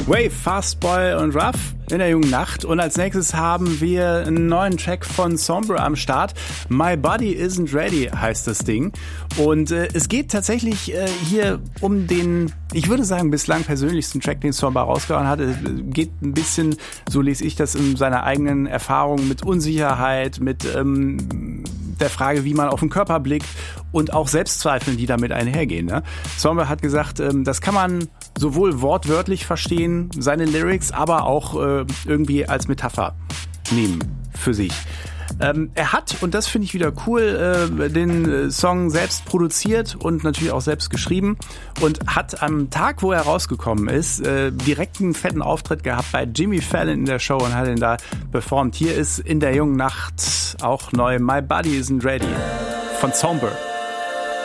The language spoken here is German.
Wave, Fastboy und Ruff in der jungen Nacht. Und als nächstes haben wir einen neuen Track von Sombre am Start. My Body Isn't Ready heißt das Ding. Und es geht tatsächlich hier um den, ich würde sagen, bislang persönlichsten Track, den Sombre rausgehauen hat. Es geht ein bisschen, so lese ich das, in seiner eigenen Erfahrung mit Unsicherheit, mit der Frage, wie man auf den Körper blickt und auch Selbstzweifeln, die damit einhergehen. Ne? Sombre hat gesagt, das kann man sowohl wortwörtlich verstehen, seine Lyrics, aber auch irgendwie als Metapher nehmen für sich. Er hat, und das finde ich wieder cool, den Song selbst produziert und natürlich auch selbst geschrieben und hat am Tag, wo er rausgekommen ist, direkt einen fetten Auftritt gehabt bei Jimmy Fallon in der Show und hat ihn da performt. Hier ist in der jungen Nacht auch neu My Body Isn't Ready von Sombre.